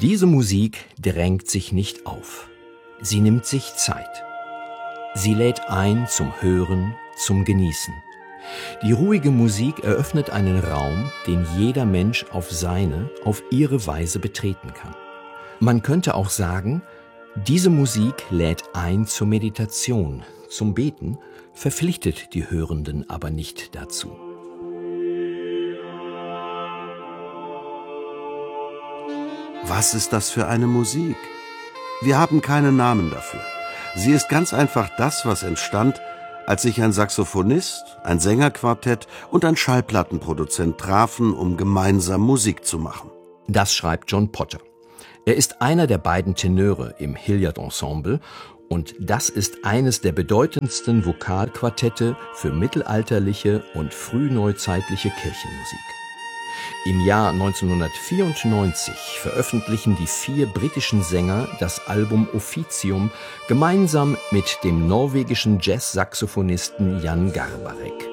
Diese Musik drängt sich nicht auf. Sie nimmt sich Zeit. Sie lädt ein zum Hören, zum Genießen. Die ruhige Musik eröffnet einen Raum, den jeder Mensch auf seine, auf ihre Weise betreten kann. Man könnte auch sagen, diese Musik lädt ein zur Meditation, zum Beten, verpflichtet die Hörenden aber nicht dazu. Was ist das für eine Musik? Wir haben keinen Namen dafür. Sie ist ganz einfach das, was entstand, als sich ein Saxophonist, ein Sängerquartett und ein Schallplattenproduzent trafen, um gemeinsam Musik zu machen. Das schreibt John Potter. Er ist einer der beiden Tenöre im Hilliard Ensemble und das ist eines der bedeutendsten Vokalquartette für mittelalterliche und frühneuzeitliche Kirchenmusik. Im Jahr 1994 veröffentlichen die 4 britischen Sänger das Album Officium gemeinsam mit dem norwegischen Jazz-Saxophonisten Jan Garbarek.